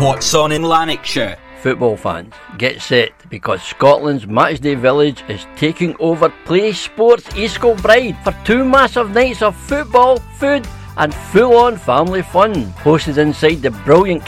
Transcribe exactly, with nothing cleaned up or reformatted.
What's on in Lanarkshire? Football fans, get set, because Scotland's Matchday Village is taking over Play Sports East Kilbride for two massive nights of football, food and full-on family fun, hosted inside the brilliant